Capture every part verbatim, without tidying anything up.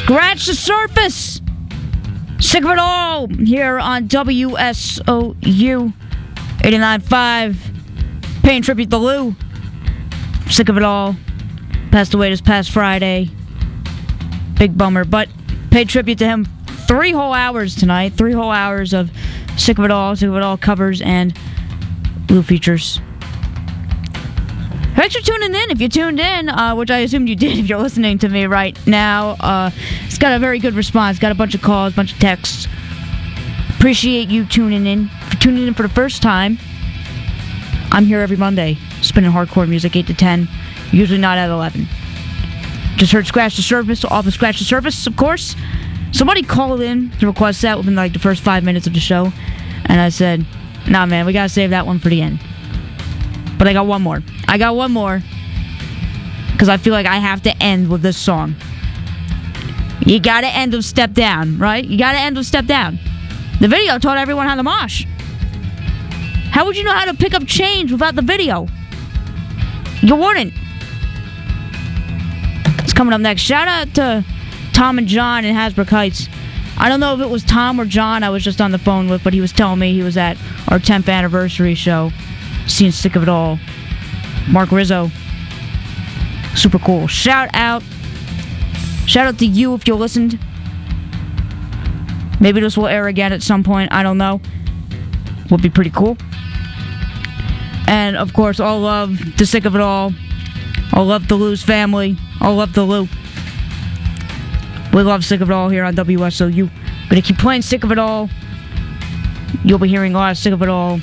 Scratch the surface. Sick of it all here on W S O U eighty-nine point five. Paying tribute to Lou. Sick of it all. Passed away this past Friday. Big bummer, but paid tribute to him three whole hours tonight. Three whole hours of Sick of it all, Sick of it all covers and Lou features. Thanks for tuning in. If you tuned in, uh, which I assumed you did if you're listening to me right now, uh, it's got a very good response. Got a bunch of calls, a bunch of texts. Appreciate you tuning in. If you're tuning in for the first time, I'm here every Monday, spinning hardcore music eight to ten, usually not at eleven. Just heard Scratch the Surface, off of Scratch the Surface, of course. Somebody called in to request that within like the first five minutes of the show, and I said, nah, man, we gotta save that one for the end. But I got one more. I got one more. Because I feel like I have to end with this song. You gotta end with Step Down, right? You gotta end with Step Down. The video taught everyone how to mosh. How would you know how to pick up change without the video? You wouldn't. It's coming up next. Shout out to Tom and John in Hasbrook Heights. I don't know if it was Tom or John I was just on the phone with, but he was telling me he was at our tenth anniversary show. Seeing Sick of it all. Mark Rizzo. Super cool. Shout out. Shout out to you if you listened. Maybe this will air again at some point. I don't know. Would be pretty cool. And, of course, all love to Sick of it all. All love to Lou's family. All love to Lou. We love Sick of it all here on W S O U. Gonna keep playing Sick of it all. You'll be hearing a lot of Sick of it all.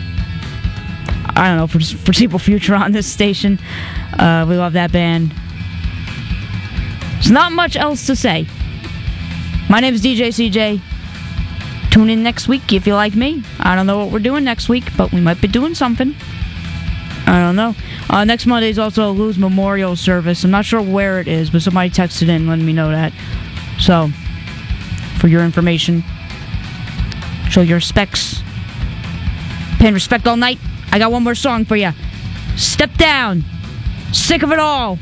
I don't know, for foreseeable future on this station. Uh, we love that band. There's not much else to say. My name is D J C J. Tune in next week if you like me. I don't know what we're doing next week, but we might be doing something. I don't know. Uh, next Monday is also Lou's memorial service. I'm not sure where it is, but somebody texted in letting me know that. So, for your information, show your respects. Paying respect all night. I got one more song for you. Step Down. Sick of it all.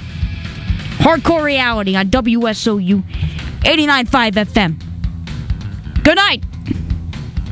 Hardcore reality on W S O U eighty-nine point five F M. Good night.